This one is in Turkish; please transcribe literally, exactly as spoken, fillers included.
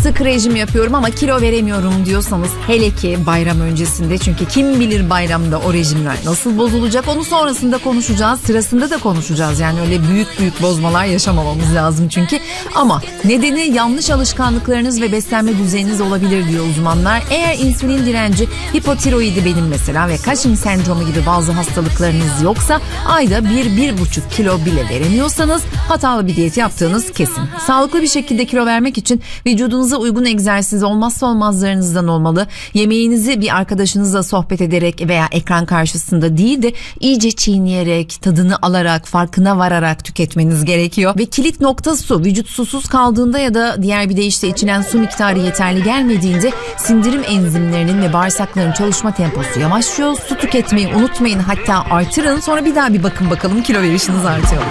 sık rejim yapıyorum ama kilo veremiyorum diyorsanız, hele ki bayram öncesinde, çünkü kim bilir bayramda o rejimler nasıl bozulacak, onu sonrasında konuşacağız, sırasında da konuşacağız. Yani öyle büyük büyük bozmalar yaşamamamız lazım çünkü. Ama nedeni yanlış alışkanlıklarınız ve beslenme düzeniniz olabilir diyor uzmanlar. Eğer insülin direnci, hipotiroidi benim mesela ve Cushing sendromu gibi bazı hastalıklarınız yoksa, ayda bir bir buçuk kilo bile veremiyorsanız hatalı bir diyet yaptığınız kesin. Sağlıklı bir şekilde kilo vermek için vücudunuza uygun egzersiz olmazsa olmazlarınızdan olmalı. Yemeğinizi bir arkadaşınızla sohbet ederek veya ekran karşısında değil de iyice çiğneyerek, tadını alarak, farkına vararak tüketmeniz gerekiyor. Ve kilit nokta su. Vücut susuz kaldığında ya da diğer bir deyişle içilen su miktarı yeterli gelmediğinde sindirim enzimlerinin ve bağırsakların çalışma temposu yavaşlıyor. Su tüketmeyi unutmayın, hatta artırın. Sonra bir daha bir bakın bakalım kilo verişiniz artıyor.